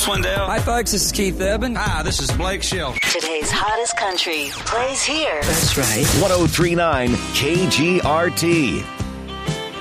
Swindell. Hi, folks. This is Keith Urban. Hi, this is Blake Shelton. Today's hottest country plays here. That's right. 1039 KGRT.